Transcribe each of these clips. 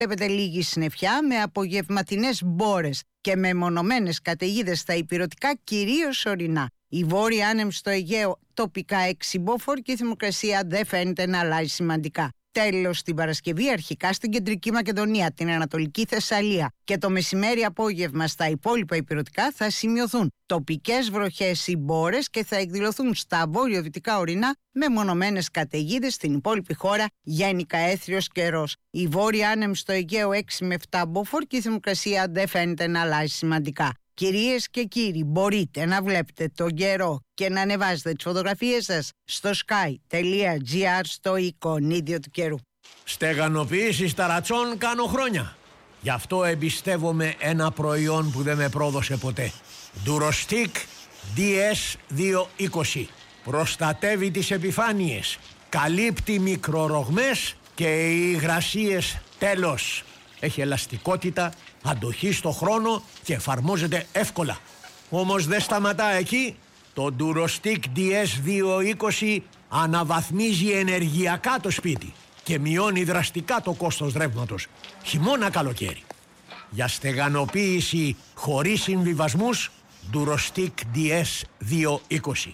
Βλέπετε λίγη συννεφιά με απογευματινές μπόρες και με μονομένες καταιγίδες στα ηπειρωτικά, κυρίως ορεινά. Η βόρεια άνεμη στο Αιγαίο τοπικά εξυμπόφορ και η θερμοκρασία δεν φαίνεται να αλλάζει σημαντικά. Τέλος, την Παρασκευή αρχικά στην Κεντρική Μακεδονία, την Ανατολική Θεσσαλία και το μεσημέρι απόγευμα στα υπόλοιπα ηπειρωτικά θα σημειωθούν τοπικές βροχές ή μπόρες και θα εκδηλωθούν στα βορειοδυτικά ορεινά με μονομένες καταιγίδες. Στην υπόλοιπη χώρα γενικά έθριος καιρός. Η βόρεια άνεμη στο Αιγαίο 6 με 7 μποφόρ και η θερμοκρασία δεν φαίνεται να αλλάζει σημαντικά. Κυρίες και κύριοι, μπορείτε να βλέπετε τον καιρό και να ανεβάζετε τις φωτογραφίες σας στο sky.gr στο εικονίδιο του καιρού. Στεγανοποίηση ταρατσών κάνω χρόνια. Γι' αυτό εμπιστεύομαι ένα προϊόν που δεν με πρόδωσε ποτέ. Durostic DS220. Προστατεύει τις επιφάνειες, καλύπτει μικρορογμές και οι υγρασίες τέλος. Έχει ελαστικότητα, αντοχή στο χρόνο και εφαρμόζεται εύκολα. Όμως δεν σταματά εκεί. Το Durostic DS220 αναβαθμίζει ενεργειακά το σπίτι και μειώνει δραστικά το κόστος ρεύματος, χειμώνα καλοκαίρι. Για στεγανοποίηση χωρίς συμβιβασμούς, Durostic DS220.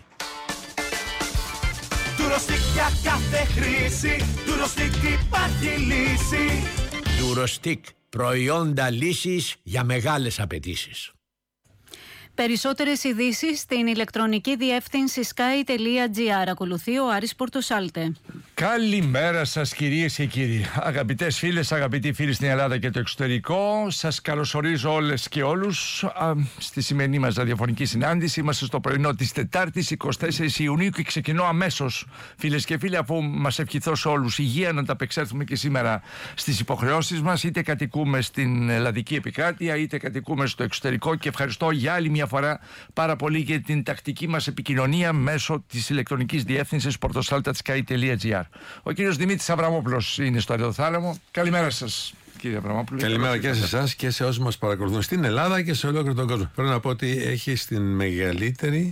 Durostic για κάθε χρήση, Durostic υπάρχει λύση. Durostic, προϊόντα λύσης για μεγάλες απαιτήσεις. Περισσότερες ειδήσεις στην ηλεκτρονική διεύθυνση sky.gr. Ακολουθεί ο Άρης Πορτοσάλτε. Καλημέρα σας κυρίες και κύριοι. Αγαπητές φίλες, αγαπητοί φίλοι στην Ελλάδα και το εξωτερικό, σας καλωσορίζω όλες και όλους στη σημερινή μας ραδιοφωνική συνάντηση. Είμαστε στο πρωινό της Τετάρτης 24 Ιουνίου και ξεκινώ αμέσως, φίλες και φίλοι, αφού μας ευχηθώ σε όλους υγεία, να ανταπεξέλθουμε και σήμερα στις υποχρεώσεις μας. Είτε κατοικούμε στην ελλαδική επικράτεια, είτε κατοικούμε στο εξωτερικό, και ευχαριστώ για άλλη μια φορά πάρα πολύ για την τακτική μας επικοινωνία μέσω της ηλεκτρονικής διεύθυνσης portosalta.sky.gr. Ο κύριος Δημήτρης Αβραμόπουλος είναι στο αεροθάλαμο. Καλημέρα σας, κύριε Αβραμόπουλο. Καλημέρα και σε εσάς και σε όσους μας παρακολουθούν στην Ελλάδα και σε ολόκληρο τον κόσμο. Πρέπει να πω ότι έχει την μεγαλύτερη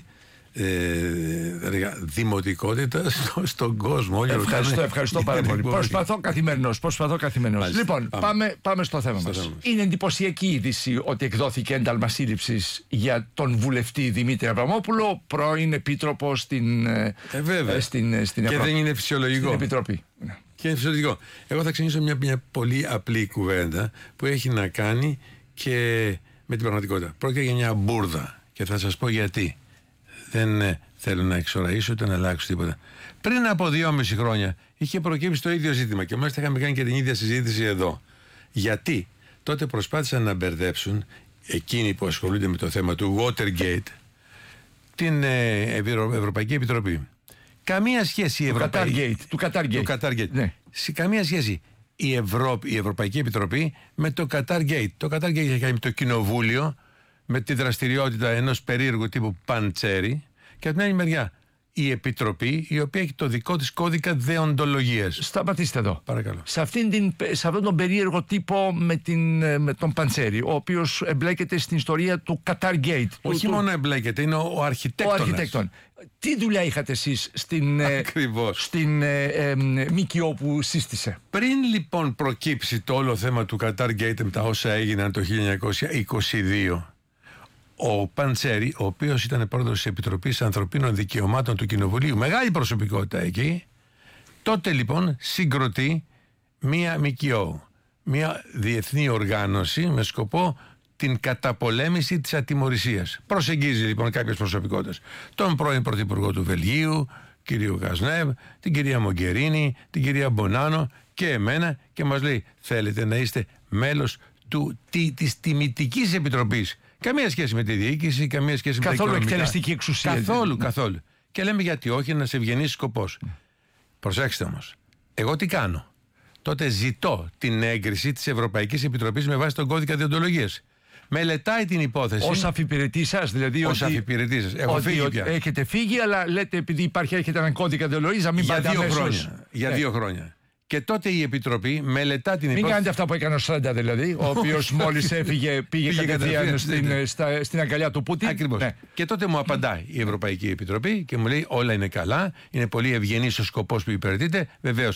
δημοτικότητα στον κόσμο. Ευχαριστώ πάρα πολύ. Προσπαθώ καθημερινώς. Λοιπόν, πάμε στο θέμα μας. Είναι εντυπωσιακή είδηση ότι εκδόθηκε ένταλμα σύλληψης για τον βουλευτή Δημήτρη Αβραμόπουλο, πρώην επίτροπο στην και δεν είναι φυσιολογικό. Στην Επιτροπή. Και είναι φυσιολογικό. Εγώ θα ξεκινήσω μια πολύ απλή κουβέντα που έχει να κάνει και με την πραγματικότητα. Πρόκειται για μια μπούρδα και θα σας πω γιατί. Δεν θέλω να εξοραίσω ούτε να αλλάξω τίποτα. Πριν από 2,5 χρόνια είχε προκύψει το ίδιο ζήτημα και μάλιστα είχαμε κάνει και την ίδια συζήτηση εδώ. Γιατί τότε προσπάθησαν να μπερδέψουν εκείνοι που ασχολούνται με το θέμα του Watergate την Ευρωπαϊκή Επιτροπή. Καμία σχέση του Qatargate. Ναι. Καμία σχέση η Ευρωπαϊκή Επιτροπή με το Qatargate. Το Qatargate είχε κάνει το Κοινοβούλιο με τη δραστηριότητα ενός περίεργου τύπου Παντσέρι, και από την άλλη μεριά η Επιτροπή, η οποία έχει το δικό της κώδικα δεοντολογίας. Σταματήστε εδώ. Παρακαλώ. Σε αυτόν τον περίεργο τύπο με τον Παντσέρι, ο οποίος εμπλέκεται στην ιστορία του Qatargate. Όχι μόνο εμπλέκεται, είναι ο αρχιτέκτονας. Τι δουλειά είχατε εσείς στην ΜΚΟ που σύστησε? Πριν λοιπόν προκύψει το όλο θέμα του Qatargate με τα όσα έγιναν το 1922, ο Παντσέρι, ο οποίος ήταν πρόεδρος της Επιτροπής Ανθρωπίνων Δικαιωμάτων του Κοινοβουλίου, μεγάλη προσωπικότητα εκεί, τότε λοιπόν συγκροτεί μία ΜΚΟ, μία διεθνή οργάνωση με σκοπό την καταπολέμηση της ατιμωρησίας. Προσεγγίζει λοιπόν κάποιες προσωπικότητες. Τον πρώην Πρωθυπουργό του Βελγίου, κύριο Γαζνεύ, την κυρία Μογκερίνη, την κυρία Μπονάνο και εμένα, και μας λέει: θέλετε να είστε μέλος της Τιμητικής Επιτροπής? Καμία σχέση με τη διοίκηση, καμία σχέση με τα οικονομικά. Καθόλου εκτελεστική εξουσία. Καθόλου. Και λέμε γιατί όχι, ένας ευγενής σκοπός. Προσέξτε όμως, εγώ τι κάνω? Τότε ζητώ την έγκριση της Ευρωπαϊκής Επιτροπής με βάση τον κώδικα δεοντολογίας. Μελετάει την υπόθεση. Ως αφιπηρετή σας, δηλαδή. Ως αφιπηρετή σας. Έχω φύγει πια. Έχετε φύγει, αλλά λέτε επειδή έχετε έναν κώδικα δεοντολογίας, να μην πάτε αμέσως. Για 2 χρόνια. Και τότε η Επιτροπή μελετά την υπόθεση. Μην κάνετε αυτά που έκανε ο Σάντα, δηλαδή, ο οποίος μόλις έφυγε, πήγε κατευθείαν στην αγκαλιά του Πούτιν. Ακριβώς. Ναι. Και τότε μου απαντάει η Ευρωπαϊκή Επιτροπή και μου λέει: όλα είναι καλά, είναι πολύ ευγενής ο σκοπός που υπηρετείτε. Βεβαίως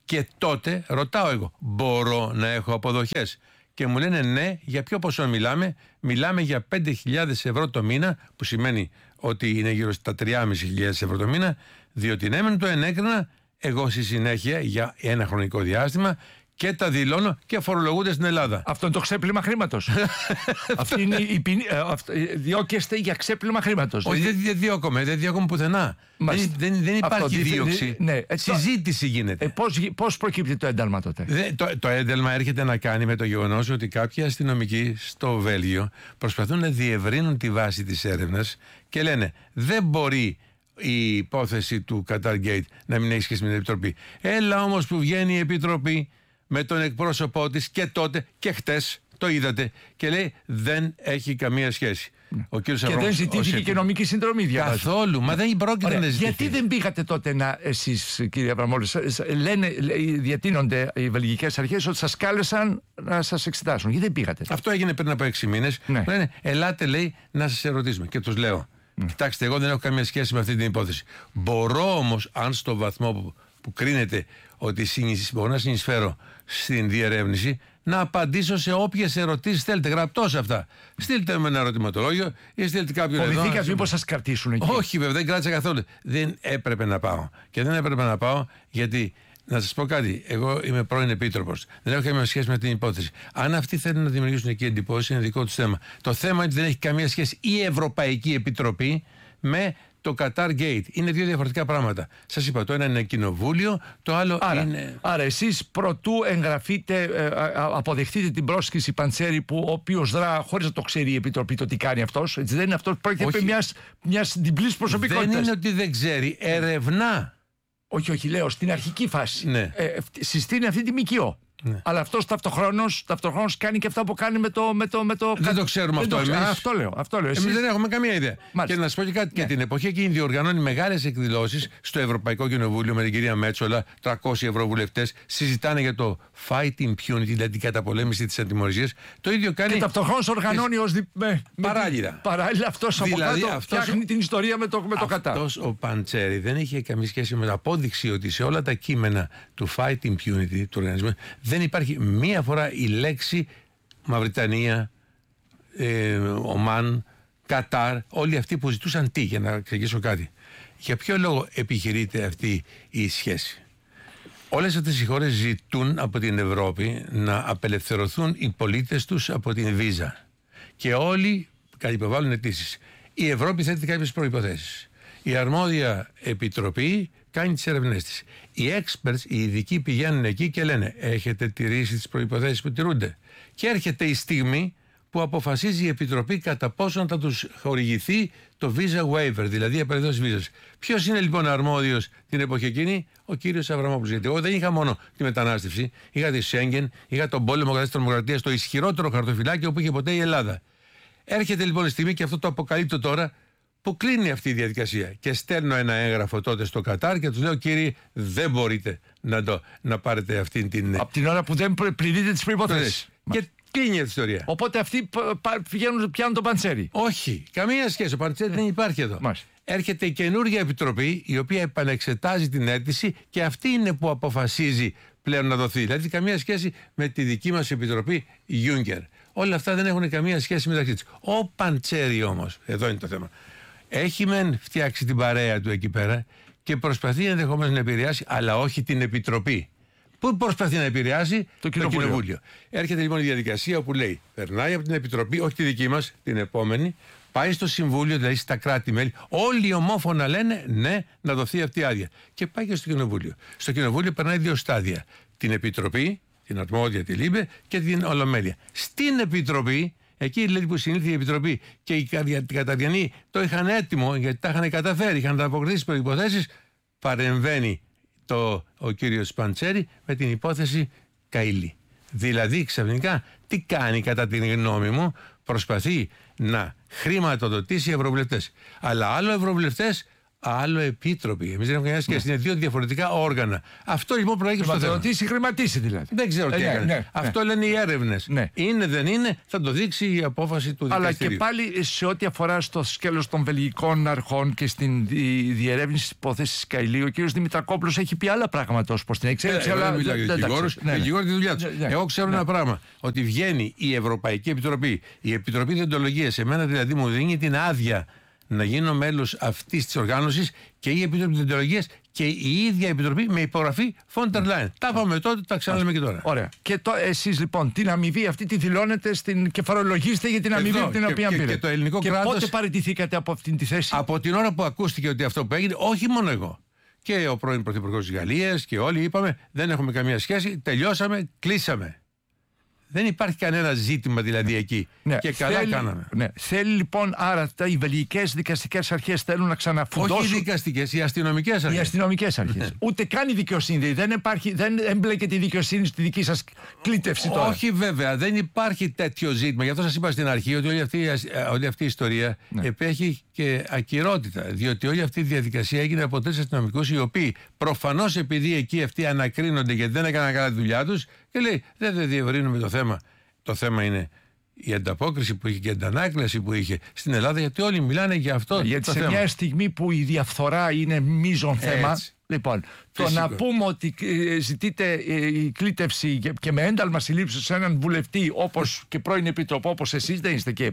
Και τότε ρωτάω εγώ, μπορώ να έχω αποδοχές? Και μου λένε ναι, για ποιο ποσό μιλάμε? Μιλάμε για 5.000 ευρώ το μήνα, που σημαίνει ότι είναι γύρω στα 3.500 ευρώ το μήνα, διότι ναι, μεν το ενέκρινα εγώ στη συνέχεια για ένα χρονικό διάστημα και τα δηλώνω και φορολογούνται στην Ελλάδα. Αυτό είναι το ξέπλυμα χρήματος. Αυτή είναι η ποινή. Διώκεστε για ξέπλυμα χρήματος. Όχι, δεν διώκομαι πουθενά. Δεν υπάρχει δίωξη. Ναι, συζήτηση γίνεται. Πώς προκύπτει το ένταλμα τότε? Το ένταλμα έρχεται να κάνει με το γεγονός ότι κάποιοι αστυνομικοί στο Βέλγιο προσπαθούν να διευρύνουν τη βάση της έρευνας και λένε δεν μπορεί η υπόθεση του Qatar Gate να μην έχει σχέση με την Επιτροπή. Έλα όμως που βγαίνει η Επιτροπή με τον εκπρόσωπό της και τότε και χτες, το είδατε, και λέει δεν έχει καμία σχέση. Ο κύριος και δεν ζητήθηκε και νομική συνδρομή, διαβάζω. Καθόλου, μα δεν πρόκειται να ζητηθεί. Γιατί δεν πήγατε τότε εσείς, κύριε Αβραμόπουλε? Διατείνονται οι βελγικές αρχές ότι σας κάλεσαν να σας εξετάσουν. Γιατί δεν πήγατε? Αυτό έγινε πριν από 6 μήνες. Ναι. Λένε, ελάτε, λέει, να σας ερωτήσουμε. Και τους λέω, κοιτάξτε, εγώ δεν έχω καμία σχέση με αυτή την υπόθεση. Μπορώ όμως, αν στο βαθμό που κρίνεται ότι μπορώ να συνεισφέρω στην διερεύνηση, να απαντήσω σε όποιες ερωτήσεις θέλετε, γραπτώς αυτά. Στείλτε με ένα ερωτηματολόγιο ή στείλτε κάποιον εδώ. Φοβηθήκατε μήπως σας κρατήσουν εκεί? Όχι, βέβαια, δεν κράτησα καθόλου. Δεν έπρεπε να πάω. Και δεν έπρεπε να πάω γιατί, να σας πω κάτι, εγώ είμαι πρώην επίτροπος. Δεν έχω καμία σχέση με την υπόθεση. Αν αυτοί θέλουν να δημιουργήσουν εκεί εντυπώσεις, είναι δικό τους θέμα. Το θέμα είναι ότι δεν έχει καμία σχέση η Ευρωπαϊκή Επιτροπή με το Qatar Gate. Είναι δύο διαφορετικά πράγματα. Σας είπα, το ένα είναι κοινοβούλιο, το άλλο είναι. Άρα, εσείς προτού εγγραφείτε, αποδεχτείτε την πρόσκληση Παντσέρη, ο οποίος δρά χωρίς να το ξέρει η Επιτροπή το τι κάνει αυτός. Έτσι δεν είναι αυτό? Πρόκειται μιας διπλής προσωπικότητας. Δεν είναι ότι δεν ξέρει, ερευνά. Όχι, λέω στην αρχική φάση. Ναι. Συστήνει αυτή τη ΜΚΟ. Ναι. Αλλά αυτός ταυτοχρόνως κάνει και αυτά που κάνει με το. Δεν το ξέρουμε αυτό εμείς. Αυτό λέω. Εμείς δεν έχουμε καμία ιδέα. Μάλιστα. Και να σας πω και κάτι. Και την εποχή εκείνη διοργανώνει μεγάλες εκδηλώσεις στο Ευρωπαϊκό Κοινοβούλιο με την κυρία Μέτσολα, 300 ευρωβουλευτές. Συζητάνε για το fight impunity, δηλαδή την καταπολέμηση της ατιμωρησίας. Το ίδιο κάνει. Και ταυτοχρόνως οργανώνει ως. Παράλληλα. Παράλληλα αυτός από κάτω φτιάχνει την ιστορία με το Qatar. Αυτός ο Παντσέρη δεν είχε καμία σχέση με την απόδειξη ότι σε όλα τα κείμενα του fight impunity του οργανισμού δεν υπάρχει μία φορά η λέξη Μαυριτανία, Ομάν, Κατάρ, όλοι αυτοί που ζητούσαν τι, για να εξηγήσω κάτι. Για ποιο λόγο επιχειρείται αυτή η σχέση? Όλες αυτές οι χώρες ζητούν από την Ευρώπη να απελευθερωθούν οι πολίτες τους από την βίζα. Και όλοι κατυποβάλλουν αιτήσεις. Η Ευρώπη θέτει κάποιες προϋποθέσεις. Η αρμόδια επιτροπή κάνει τις έρευνές της. Οι experts, οι ειδικοί, πηγαίνουν εκεί και λένε έχετε τηρήσει τις προϋποθέσεις που τηρούνται? Και έρχεται η στιγμή που αποφασίζει η Επιτροπή κατά πόσο θα τους χορηγηθεί το visa waiver, δηλαδή η απελευθέρωση βίζας. Ποιος είναι λοιπόν αρμόδιος την εποχή εκείνη? Ο κύριος Αβραμόπουλος. Γιατί εγώ δεν είχα μόνο τη μετανάστευση, είχα τη Σέγγεν, είχα τον πόλεμο κατά της τρομοκρατίας, το ισχυρότερο χαρτοφυλάκιο που είχε ποτέ η Ελλάδα. Έρχεται λοιπόν η στιγμή, και αυτό το αποκαλύπτω τώρα, που κλείνει αυτή η διαδικασία. Και στέλνω ένα έγγραφο τότε στο Κατάρ και τους λέω, κύριοι, δεν μπορείτε να πάρετε αυτή την. Από την ώρα που δεν πληρείτε τις προϋποθέσεις. Και κλείνει η ιστορία. Οπότε αυτοί πιάνουν τον Παντσέρη. Όχι, καμία σχέση. Ο Παντσέρη δεν υπάρχει εδώ. Έρχεται η καινούργια επιτροπή, η οποία επανεξετάζει την αίτηση και αυτή είναι που αποφασίζει πλέον να δοθεί. Δηλαδή, καμία σχέση με τη δική μας επιτροπή Juncker. Όλα αυτά δεν έχουν καμία σχέση μεταξύ τους. Ο Παντσέρη όμως, εδώ είναι το θέμα, έχει μεν φτιάξει την παρέα του εκεί πέρα και προσπαθεί ενδεχομένως να επηρεάσει, αλλά όχι την Επιτροπή. Πού προσπαθεί να επηρεάσει? Το Κοινοβούλιο. Έρχεται λοιπόν η διαδικασία όπου λέει, περνάει από την Επιτροπή, όχι τη δική μας, την επόμενη, πάει στο Συμβούλιο, δηλαδή στα κράτη-μέλη. Όλοι ομόφωνα λένε ναι, να δοθεί αυτή η άδεια. Και πάει και στο Κοινοβούλιο. Στο Κοινοβούλιο περνάει δύο στάδια. Την Επιτροπή, την αρμόδια, τη ΛΥΜΠΕ, και την Ολομέλεια. Στην Επιτροπή, εκεί δηλαδή που συνήλθε η Επιτροπή και οι καταδιανοί το είχαν έτοιμο, γιατί τα είχαν καταφέρει, είχαν ανταποκριθεί στις προϋποθέσεις, παρεμβαίνει ο κύριος Παντσέρη με την υπόθεση Καηλή. Δηλαδή ξαφνικά τι κάνει? Κατά την γνώμη μου προσπαθεί να χρηματοδοτήσει ευρωβουλευτές. Αλλά άλλο ευρωβουλευτές, άλλο επίτροποι. Εμείς δεν έχουμε καμία σχέση. Είναι δύο διαφορετικά όργανα. Αυτό λοιπόν προέκυψε στο θέμα. Χρηματοδοτήσει, χρηματίσει δηλαδή. Δεν ξέρω τι έκανε. Αυτό λένε οι έρευνες. Ναι. Είναι, δεν είναι, θα το δείξει η απόφαση του δικαστηρίου. Αλλά και πάλι σε ό,τι αφορά στο σκέλος των βελγικών αρχών και στην διερεύνηση της υπόθεσης Σκαηλίου, ο κ. Δημητρακόπουλος έχει πει άλλα πράγματα ως προς την εξέλιξη. Αλλά δεν μιλάω για δικηγόρους. Οι δικηγόροι τη δουλειά τους. Εγώ ξέρω ένα πράγμα. Ότι βγαίνει η Ευρωπαϊκή Επιτροπή, η Επιτροπή Διοντολογίας, εμένα δηλαδή μου δίνει την άδεια να γίνω μέλος αυτής της οργάνωσης και η Επιτροπή Διοντολογίας και η ίδια Επιτροπή με υπογραφή Φόντερ Λάιεν. Τα είπαμε τότε, τα ξαναλέμε και τώρα. Ωραία. Και εσείς λοιπόν την αμοιβή αυτή τη δηλώνετε και φορολογήσετε για την αμοιβή την οποία πήρατε. Και το ελληνικό κράτος. Πότε παραιτηθήκατε από αυτήν τη θέση? Από την ώρα που ακούστηκε ότι αυτό που έγινε, όχι μόνο εγώ. Και ο πρώην Πρωθυπουργός της Γαλλίας και όλοι είπαμε δεν έχουμε καμία σχέση, τελειώσαμε, κλείσαμε. Δεν υπάρχει κανένα ζήτημα δηλαδή εκεί. Ναι, και καλά κάναμε. Ναι. Θέλει λοιπόν, άρα οι βελγικές δικαστικές αρχές θέλουν να ξαναφουντώσουν. Όχι οι δικαστικές, οι αστυνομικές αρχές. Οι αστυνομικές αρχές. Ναι. Ούτε καν η δικαιοσύνη. Δεν εμπλέκεται η δικαιοσύνη στη δική σας κλήτευση τώρα. Όχι βέβαια, δεν υπάρχει τέτοιο ζήτημα. Γι' αυτό σας είπα στην αρχή ότι όλη αυτή η ιστορία επέχει και ακυρότητα. Διότι όλη αυτή η διαδικασία έγινε από 3 αστυνομικούς οι οποίοι προφανώς επειδή εκεί αυτοί ανακρίνονται γιατί δεν έκαναν καλά τη δουλειά τους και λέει δεν διευρύνουμε το θέμα. Το θέμα είναι η ανταπόκριση που είχε και η αντανάκλαση που είχε στην Ελλάδα, γιατί όλοι μιλάνε για αυτό. Γιατί το σε θέμα. μια στιγμή που η διαφθορά είναι μείζον θέμα. Λοιπόν, το να πούμε ότι ζητείτε η κλήτευση και με ένταλμα συλλήψεως σε έναν βουλευτή όπως και πρώην επίτροπο όπως εσείς, δεν είστε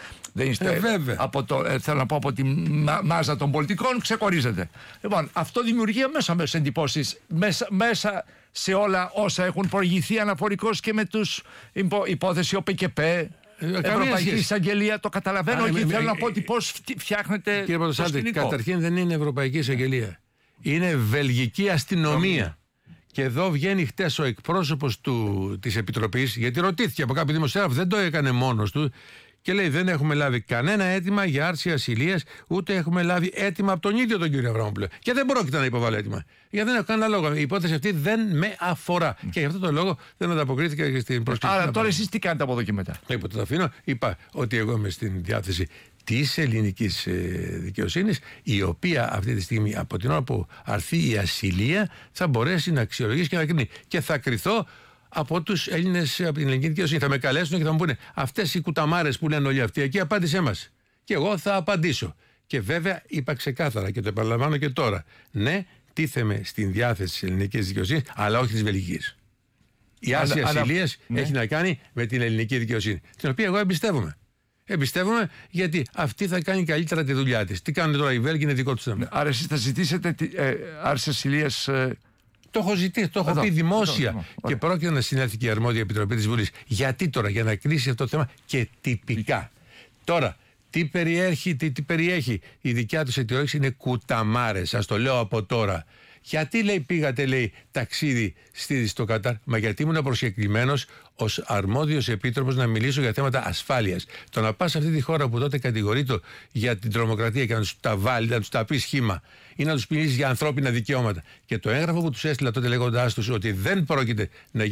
από θέλω να πω από τη μάζα των πολιτικών, ξεχωρίζετε. Λοιπόν, αυτό δημιουργεί αμέσως εντυπώσεις μέσα σε όλα όσα έχουν προηγηθεί αναφορικώς και με τους υπόθεση ΟΠΚΠ, Ευρωπαϊκή Εισαγγελία. Το καταλαβαίνω και θέλω να πω ότι πώς φτιάχνετε. Κύριε Πρωτοσάλτη, καταρχήν δεν είναι Ευρωπαϊκή Εισαγγελία. Είναι βελγική αστυνομία. Και εδώ βγαίνει χτες ο εκπρόσωπος της Επιτροπής, γιατί ρωτήθηκε από κάποιο δημοσιογράφο, δεν το έκανε μόνος του, και λέει: δεν έχουμε λάβει κανένα αίτημα για άρση ασυλίας, ούτε έχουμε λάβει αίτημα από τον ίδιο τον κύριο Αβραμόπουλο. Και δεν πρόκειται να υποβάλω αίτημα. Γιατί δεν έχω κανένα λόγο. Η υπόθεση αυτή δεν με αφορά. Και γι' αυτό το λόγο δεν ανταποκρίθηκα και στην πρόσκληση. Άρα τώρα εσείς τι κάνετε από εδώ και μετά? Το αφήνω. Είπα ότι εγώ είμαι στην διάθεση της ελληνικής δικαιοσύνης, η οποία αυτή τη στιγμή από την ώρα που αρθεί η ασυλία θα μπορέσει να αξιολογήσει και να κρίνει. Και θα κριθώ από τους Έλληνες, από την ελληνική δικαιοσύνη. Θα με καλέσουν και θα μου πούνε αυτές οι κουταμάρες που λένε όλοι αυτοί εκεί, απάντησέ μας. Και εγώ θα απαντήσω. Και βέβαια είπα ξεκάθαρα και το επαναλαμβάνω και τώρα. Ναι, τίθεμαι στην διάθεση της ελληνικής δικαιοσύνης, αλλά όχι της βελγικής. Η άρση ασυλίας έχει να κάνει με την ελληνική δικαιοσύνη, την οποία εγώ εμπιστεύομαι. Εμπιστεύομαι γιατί αυτή θα κάνει καλύτερα τη δουλειά της. Τι κάνουν τώρα οι Βέλγοι, είναι δικό τους θέμα. Άρα εσείς θα ζητήσετε άρση ασυλίας? Το έχω ζητήσει, το έχω πει δημόσια. Και πρόκειται να συνέλθει και η αρμόδια επιτροπή της Βουλής. Γιατί τώρα? Για να κλείσει αυτό το θέμα και τυπικά. Τώρα, τι περιέχει η δικιά τους αιτιολόγηση? Είναι κουταμάρες, σας το λέω από τώρα. Γιατί λέει πήγατε, λέει, ταξίδι στο Κατάρ? Μα γιατί ήμουν προσκεκλημένος ως αρμόδιος επίτροπος να μιλήσω για θέματα ασφάλειας. Το να πας σε αυτή τη χώρα που τότε κατηγορείται για την τρομοκρατία και να τους τα βάλει, να τους τα πει σχήμα ή να τους μιλήσει για ανθρώπινα δικαιώματα. Και το έγγραφο που τους έστειλα τότε λέγοντάς τους ότι δεν πρόκειται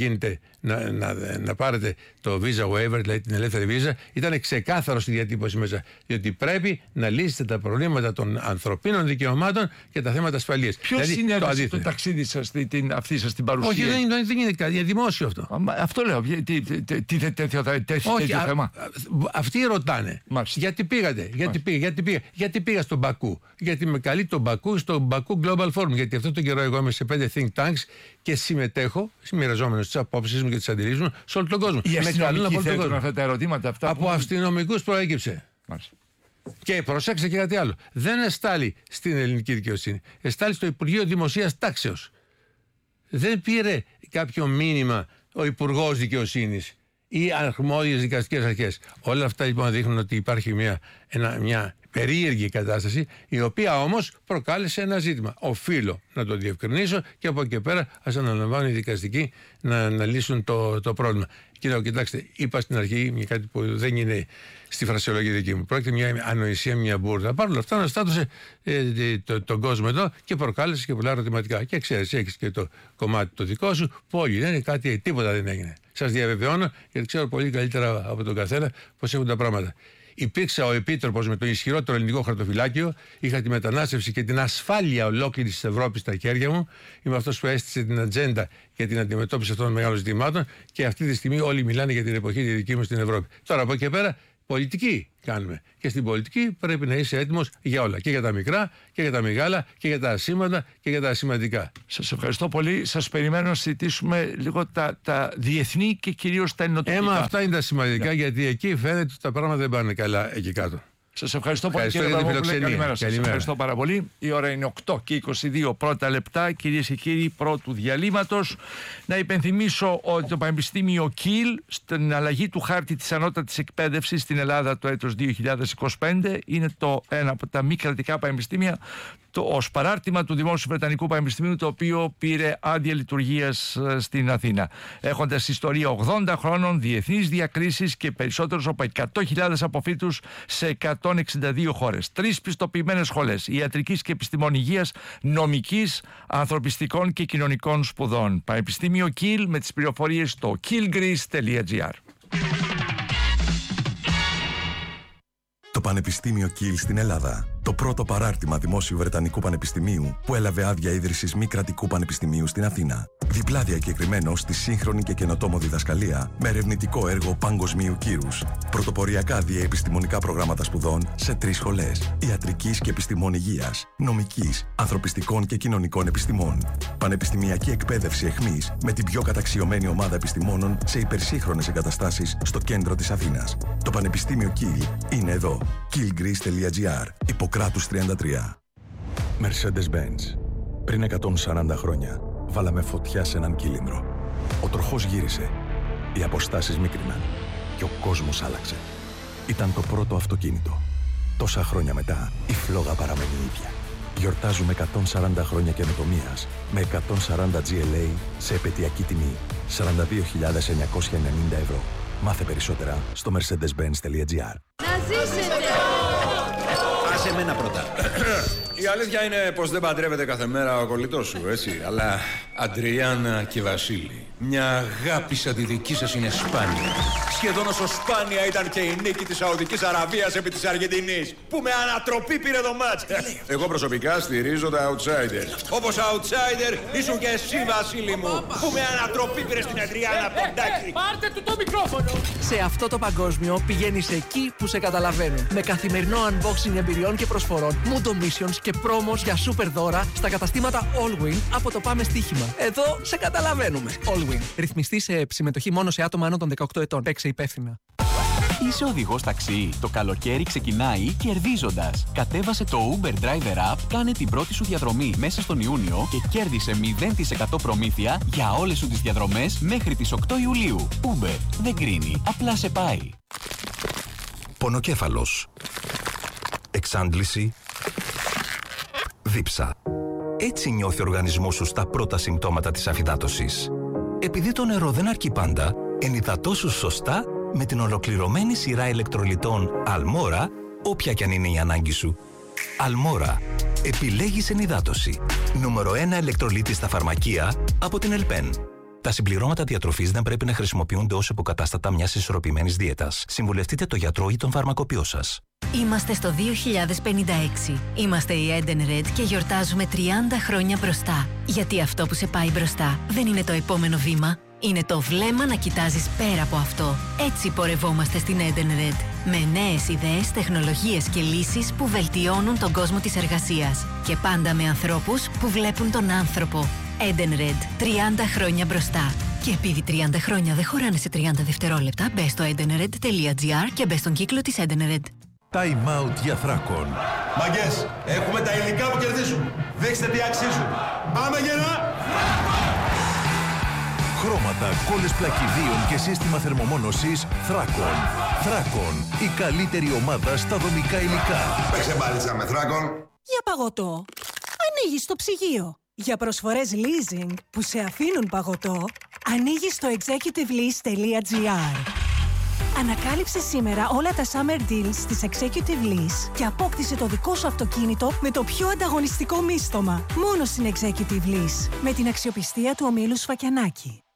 να πάρετε το visa waiver, δηλαδή την ελεύθερη βίζα, ήταν ξεκάθαρο στη διατύπωση μέσα. Διότι πρέπει να λύσετε τα προβλήματα των ανθρωπίνων δικαιωμάτων και τα θέματα ασφαλείας. Ποιος συνέβησε το ταξίδι σας, αυτή σας την παρουσία? Όχι, δεν είναι κάτι, είναι δημόσιο αυτό. Αυτό λέω. Τέτοιο θέμα. Αυτοί ρωτάνε. Γιατί πήγατε, γιατί πήγα στον Μπακού? Γιατί με καλεί τον Μπακού στο Μπακού Global Forum. Γιατί αυτό τον καιρό εγώ είμαι σε 5 think tanks και συμμετέχω, μοιραζόμενος τις απόψεις μου και τις αντιλήψεις μου σε όλο τον κόσμο. Οι αστυνομικοί θέτουν αυτά τα ερωτήματα αυτά. Από αστυνομικούς προέκυψε. Και προσέξτε και κάτι άλλο. Δεν εστάλει στην ελληνική δικαιοσύνη. Εστάλει στο Υπουργείο Δημοσίας Τάξεως. Δεν πήρε κάποιο μήνυμα ο Υπουργός Δικαιοσύνης ή αρμόδιες δικαστικές αρχές. Όλα αυτά λοιπόν δείχνουν ότι υπάρχει μια περίεργη κατάσταση, η οποία όμως προκάλεσε ένα ζήτημα. Οφείλω να το διευκρινίσω και από εκεί πέρα ας αναλαμβάνουν οι δικαστικοί να λύσουν το πρόβλημα. Κοιτάξτε, είπα στην αρχή μια κάτι που δεν είναι στη φρασιολογία δική μου. Πρόκειται μια ανοησία, μια μπουρδα. Παρ' όλα αυτά, αναστάτωσε τον κόσμο εδώ και προκάλεσε και πολλά ερωτηματικά. Και ξέρεις, έχεις και το κομμάτι το δικό σου, που όλοι λένε τίποτα δεν έγινε. Σας διαβεβαιώνω, γιατί ξέρω πολύ καλύτερα από τον καθένα πώς έχουν τα πράγματα. Υπήρξα ο επίτροπος με το ισχυρότερο ελληνικό χαρτοφυλάκιο. Είχα τη μετανάστευση και την ασφάλεια ολόκληρη της Ευρώπης στα χέρια μου. Είμαι αυτός που έστησε την ατζέντα για την αντιμετώπιση αυτών των μεγάλων ζητημάτων. Και αυτή τη στιγμή όλοι μιλάνε για την εποχή τη δική μου στην Ευρώπη. Τώρα από εκεί και πέρα, πολιτική κάνουμε. Και στην πολιτική πρέπει να είσαι έτοιμος για όλα. Και για τα μικρά και για τα μεγάλα και για τα ασήμαντα και για τα ασημαντικά. Σας ευχαριστώ πολύ. Σας περιμένω να συζητήσουμε λίγο τα διεθνή και κυρίως τα ενωτικά. Αυτά είναι τα σημαντικά, γιατί εκεί φαίνεται ότι τα πράγματα δεν πάνε καλά εκεί κάτω. Σας ευχαριστώ πολύ, κύριε Παπαδόπουλε. Καλημέρα σας. Ευχαριστώ πάρα πολύ. Η ώρα είναι 8 και 22 πρώτα λεπτά. Κυρίες και κύριοι, πρώτου διαλύματος. Να υπενθυμίσω ότι το Πανεπιστήμιο Κιλ, στην αλλαγή του χάρτη της ανώτατης εκπαίδευσης στην Ελλάδα το έτος 2025, είναι ένα από τα μη κρατικά πανεπιστήμια ως παράρτημα του Δημόσιου Βρετανικού Πανεπιστημίου, το οποίο πήρε άδεια λειτουργίας στην Αθήνα. Έχοντας ιστορία 80 χρόνων, διεθνείς διακρίσεις και περισσότερους από 100.000 αποφύτους σε 162 χώρες. 3 πιστοποιημένες σχολές ιατρικής και επιστημών υγείας, νομικής, ανθρωπιστικών και κοινωνικών σπουδών. Πανεπιστήμιο Κιλ, με τις πληροφορίες στο killgreece.gr. Το Πανεπιστήμιο Κιλ στην Ελλάδα. Το πρώτο παράρτημα Δημόσιου Βρετανικού Πανεπιστημίου που έλαβε άδεια ίδρυσης μη κρατικού πανεπιστημίου στην Αθήνα. Διπλά διακεκριμένο στη σύγχρονη και καινοτόμο διδασκαλία με ερευνητικό έργο παγκοσμίου κύρους. Πρωτοποριακά διαεπιστημονικά προγράμματα σπουδών σε 3 σχολές. Ιατρικής και επιστημών υγείας, νομικής, ανθρωπιστικών και κοινωνικών επιστημών. Πανεπιστημιακή εκπαίδευση εχμής με την πιο καταξιωμένη ομάδα επιστημόνων σε υπερσύγχρονες εγκαταστάσεις στο κέντρο της Αθήνας. Το Πανεπιστήμιο Κιλ είναι εδώ. killgreece.gr. Ιπποκράτους 33. Mercedes-Benz. Πριν 140 χρόνια βάλαμε φωτιά σε έναν κύλινδρο. Ο τροχός γύρισε. Οι αποστάσεις μίκριναν. Και ο κόσμος άλλαξε. Ήταν το πρώτο αυτοκίνητο. Τόσα χρόνια μετά η φλόγα παραμένει ίδια. Γιορτάζουμε 140 χρόνια καινοτομίας με 140 GLA σε επαιτειακή τιμή 42.990 ευρώ. Μάθε περισσότερα στο mercedes-benz.gr. Να ζήσετε! Άσε εμένα πρώτα. Η αλήθεια είναι πως δεν παντρεύεται κάθε μέρα ο κολλητός σου, έτσι. Αλλά Αντριάννα και Βασίλη, μια αγάπη σαν τη δική σας είναι σπάνια. Σχεδόν όσο σπάνια ήταν και η νίκη της Σαουδικής Αραβίας επί της Αργεντινής, που με ανατροπή πήρε το μάτς. Εγώ προσωπικά στηρίζω τα outsiders. Όπως outsider ήσουν και εσύ, Βασίλη μου, που με ανατροπή πήρε στην Αντριάννα από τον Τάκη. Πάρτε του το μικρόφωνο! Σε αυτό το παγκόσμιο πηγαίνεις εκεί που σε καταλαβαίνουν. Με καθημερινό unboxing εμπειριών και προσφορών, Mundo Missions και πρόμος για super δώρα στα καταστήματα Allwin από το Πάμε Στοίχημα. Εδώ σε καταλαβαίνουμε. Allwin. Ρυθμιστή σε συμμετοχή μόνο σε άτομα άνω των 18 ετών. Παίξε υπεύθυνα. Είσαι οδηγός ταξί. Το καλοκαίρι ξεκινάει κερδίζοντας. Κατέβασε το Uber Driver App, κάνε την πρώτη σου διαδρομή μέσα στον Ιούνιο και κέρδισε 0% προμήθεια για όλες σου τις διαδρομές μέχρι τις 8 Ιουλίου. Uber δεν κρίνει, απλά σε πάει. Πονοκέφαλος. Εξάντληση. Δίψα. Έτσι νιώθει ο οργανισμός σου στα πρώτα συμπτώματα της αφυδάτωσης. Επειδή το νερό δεν αρκεί πάντα, ενυδατώσου σωστά με την ολοκληρωμένη σειρά ηλεκτρολιτών Αλμόρα, όποια κι αν είναι η ανάγκη σου. Αλμόρα. Επιλέγεις ενυδάτωση. Νούμερο 1 ηλεκτρολίτη στα φαρμακεία από την Ελπέν. Τα συμπληρώματα διατροφής δεν πρέπει να χρησιμοποιούνται ως υποκατάστατα μιας ισορροπημένης δίαιτας. Συμβουλευτείτε το γιατρό ή τον φαρμακοποιό σας. Είμαστε στο 2056. Είμαστε η Edenred και γιορτάζουμε 30 χρόνια μπροστά. Γιατί αυτό που σε πάει μπροστά δεν είναι το επόμενο βήμα. Είναι το βλέμμα να κοιτάζεις πέρα από αυτό. Έτσι πορευόμαστε στην Edenred. Με νέες ιδέες, τεχνολογίες και λύσεις που βελτιώνουν τον κόσμο της εργασίας. Και πάντα με ανθρώπους που βλέπουν τον άνθρωπο. Edenred. 30 χρόνια μπροστά. Και επειδή 30 χρόνια δεν χωράνε σε 30 δευτερόλεπτα, μπες στο edenred.gr και μπες στον κύκλο της Edenred. Time out για Θράκον. Μαγκές, έχουμε τα υλικά που κερδίζουν. Δείξτε τι αξίζουν. Πάμε γερά! Χρώματα, κόλλες πλακιδίων και σύστημα θερμομόνωσης Θράκον. Θράκον, η καλύτερη ομάδα στα δομικά υλικά. Παίξε μπάλιτσα με Θράκον. Για παγωτό, ανοίγεις το ψυγείο. Για προσφορές leasing που σε αφήνουν παγωτό, ανοίγεις το executivelease.gr. Ανακάλυψε σήμερα όλα τα summer deals της Executive Lease και απόκτησε το δικό σου αυτοκίνητο με το πιο ανταγωνιστικό μίστομα. Μόνο στην Executive Lease, με την αξιοπιστία του ομίλου Σφακιανάκη.